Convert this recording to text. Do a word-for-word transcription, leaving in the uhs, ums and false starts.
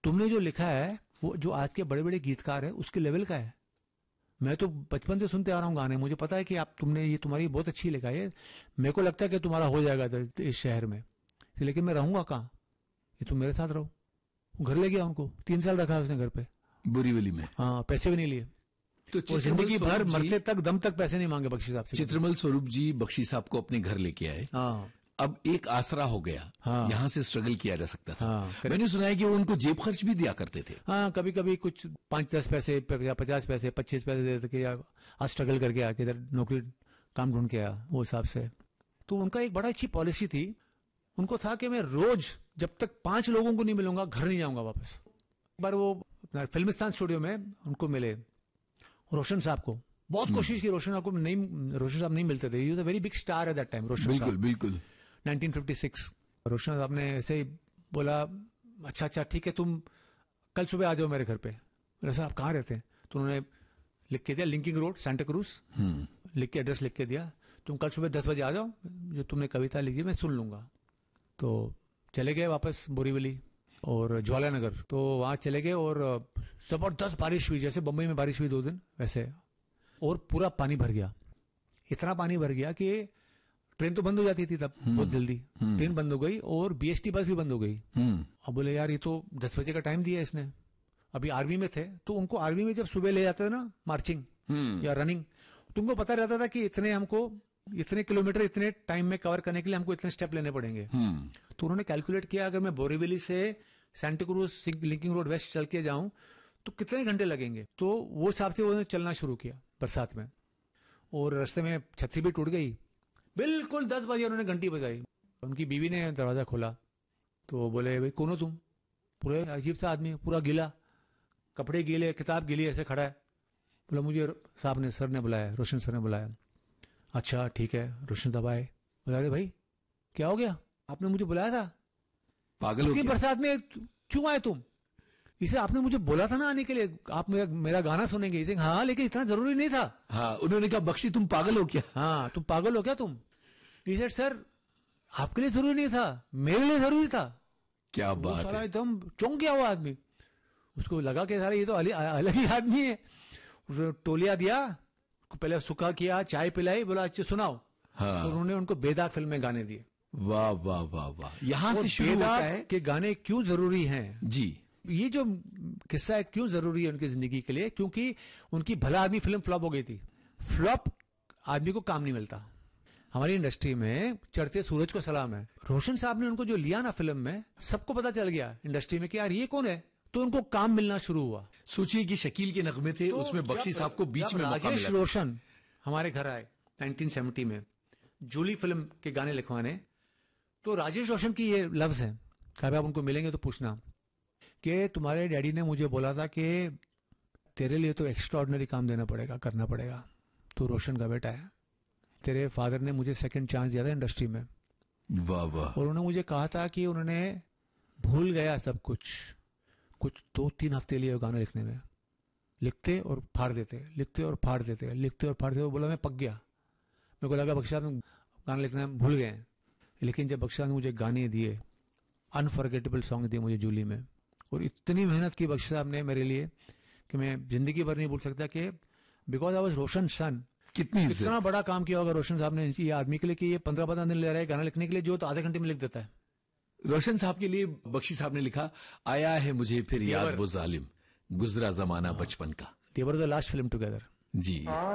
तुमने जो लिखा है वो जो आज के बड़े बड़े गीतकार है उसके लेवल का है। मैं तो बचपन से सुनते आ रहा हूँ गाने, मुझे पता है कि आप तुमने ये तुम्हारी बहुत अच्छी लिखा है, मेरे को लगता है कि तुम्हारा हो जाएगा इस शहर में, लेकिन मैं रहूंगा कहाँ? ये तुम मेरे साथ रहो। घर ले गया उनको, तीन साल रखा उसने घर पे बोरीवली में। हाँ, पैसे भी नहीं लिए। तो जिंदगी भर मरते तक दम तक पैसे नहीं मांगे बख्शी साहब से। चित्रमल स्वरूप जी बख्शी साहब को अपने घर लेके आए। हाँ। अब एक आसरा हो गया। हाँ। यहां से स्ट्रगल किया जा सकता था। हाँ। मैंने सुना है कि वो उनको जेब खर्च भी दिया करते थे। हाँ, कभी कभी कुछ पांच दस पैसे या पचास पैसे पच्चीस पैसे देते थे, या आज स्ट्रगल करके आके इधर नौकरी काम ढूंढ के आया वो हिसाब से। तो उनका एक बड़ा अच्छी पॉलिसी थी, उनको था कि मैं रोज जब तक पांच लोगों को नहीं मिलूंगा घर नहीं जाऊंगा वापस। एक बार वो फिल्मिस्तान स्टूडियो में उनको मिले रोशन साहब को, बहुत कोशिश की, रोशन साहब को नहीं, रोशन साहब नहीं मिलते थे। He was a very big star at that time. रोशन बिल्कुल साहब बिल्कुल नाइनटीन फिफ्टी सिक्स। रोशन साहब ने ऐसे ही बोला, अच्छा अच्छा ठीक है, तुम कल सुबह आ जाओ मेरे घर पे। बोला साहब कहाँ रहते हैं? तो उन्होंने लिख के दिया लिंकिंग रोड सांता क्रूज, लिख के एड्रेस लिख के दिया, तुम कल सुबह दस बजे आ जाओ, जो तुमने कविता लिखी मैं सुन लूंगा। तो चले गए वापस बोरीवली और ज्वालानगर। तो वहां चले गए और जबरदस्त बारिश हुई, जैसे बंबई में बारिश हुई दो दिन वैसे, और पूरा पानी भर गया। इतना पानी भर गया कि ट्रेन तो बंद हो जाती थी तब बहुत जल्दी, ट्रेन बंद हो गई और बीएसटी बस भी बंद हो गई। अब बोले यार ये तो दस बजे का टाइम दिया इसने, अभी आर्मी में थे तो उनको आर्मी में जब सुबह ले जाते थे ना मार्चिंग या रनिंग, तो उनको पता रहता था कि इतने हमको इतने किलोमीटर इतने टाइम में कवर करने के लिए हमको इतने स्टेप लेने पड़ेंगे। तो उन्होंने कैलकुलेट किया अगर मैं बोरीवली से Santa cruise linking road waste चल के जाऊं तो कितने घंटे लगेंगे। तो वो हिसाब से उन्होंने चलना शुरू किया बरसात में, और रास्ते में छतरी भी टूट गई। बिल्कुल दस बजे उन्होंने घंटी बजाई, उनकी बीवी ने दरवाजा खोला तो बोले भाई कौन हो तुम? पूरे अजीब सा आदमी, पूरा गीला, कपड़े गीले, किताब गीली, ऐसे खड़ा है। बोला मुझे साहब ने सर ने बुलाया, रोशन सर ने बुलाया। अच्छा ठीक है, रोशन साहब आए। बोला अरे भाई क्या हो गया, आपने मुझे बुलाया था? पागल हो गया? बरसात में क्यों आए तुम? इसे आपने मुझे बोला था ना आने के लिए, आप मेरा, मेरा गाना सुनेंगे। इसे हाँ लेकिन इतना जरूरी नहीं था। हाँ, उन्होंने कहा बख्शी तुम पागल हो क्या? हाँ तुम पागल हो क्या तुम? इसे सर आपके लिए जरूरी नहीं था, मेरे लिए जरूरी था। क्या बात है, एकदम चौंक गया वो आदमी। उसको लगा कि सारा ये तो अलग ही आदमी है। उसने टोलिया दिया, पहले सुखा किया, चाय पिलाई, बोला अच्छा सुनाओ। हाँ। तो उन्होंने उनको बेदाग फिल्म में गाने दिए। वाह वाह वाह वाह, यहां से शुरू होता है कि गाने क्यों जरूरी हैं। जी, ये जो किस्सा है क्यों जरूरी है उनकी जिंदगी के लिए, क्योंकि उनकी भला आदमी फिल्म फ्लॉप हो गई थी। फ्लॉप आदमी को काम नहीं मिलता। हमारी इंडस्ट्री में चढ़ते सूरज को सलाम है। रोशन साहब ने उनको जो लिया ना फिल्म में, सबको पता चल गया इंडस्ट्री में कि यार ये कौन है, तो उनको काम मिलना शुरू हुआ। सोचिए कि शकील के नगमे थे, तो उसमें बख्शी साहब को बीच में मौका मिला। राजेश रोशन हमारे घर आए नाइनटीन सेवेंटी में जूली फिल्म के गाने लिखवाने, तो राजेश रोशन की ये लफ्ज है, कभी आप उनको मिलेंगे तो पूछना कि तुम्हारे डैडी ने मुझे बोला था कि तेरे लिए तो एक्स्ट्राऑर्डिनरी काम देना पड़ेगा, करना पड़ेगा, तो रोशन का बेटा है। तेरे फादर ने मुझे सेकंड चांस दिया था इंडस्ट्री में। वाह वाह। और उन्होंने मुझे कहा था कि उन्होंने भूल गया सब कुछ, कुछ दो तीन हफ्ते लिए गाना लिखने में, लिखते और फाड़ देते, लिखते और फाड़ देते, लिखते और फाड़ देते। बोला मैं पक गया, मेरे को लगा बख्शी साहब गाना लिखना भूल गए। लेकिन जब बख्शी साहब ने मुझे गाने दिए, अनफॉरगेटेबल सॉन्ग दिए मुझे जूली में, और इतनी मेहनत की बख्शी साहब ने मेरे लिए कि मैं जिंदगी भर नहीं भूल सकता, कि बिकॉज आई वाज रोशन सन। कितनी कितना बड़ा काम किया होगा रोशन साहब ने ये आदमी के लिए कि ये पंद्रह पंद्रह दिन ले रहा है गाना लिखने के लिए, जो तो आधे घंटे में लिख देता है। रोशन साहब के लिए बख्शी साहब ने लिखा, आया है मुझे फिर याद वो जालिम, गुजरा जमाना बचपन का। दे were the last film together. Ji.